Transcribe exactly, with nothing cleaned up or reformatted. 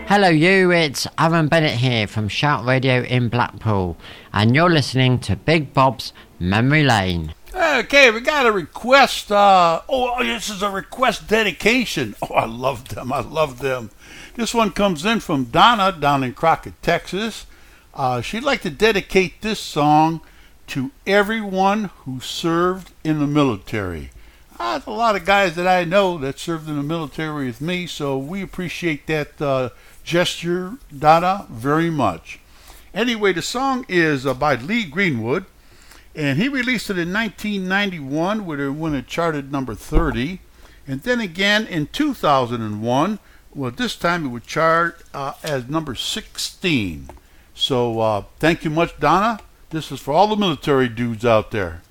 Hello you, it's Aaron Bennett here from Shout Radio in Blackpool, and you're listening to Big Bob's Memory Lane. Okay, we got a request. Uh, oh, this is a request dedication. Oh, I love them. I love them. This one comes in from Donna down in Crockett, Texas. Uh, she'd like to dedicate this song to everyone who served in the military. Uh, there's a lot of guys that I know that served in the military with me, so we appreciate that uh, gesture, Donna, very much. Anyway, the song is uh, by Lee Greenwood, and he released it in nineteen ninety-one when it charted number thirty, and then again in two thousand one. Well, this time it would chart uh, as number sixteen. So uh, thank you much, Donna. This is for all the military dudes out there.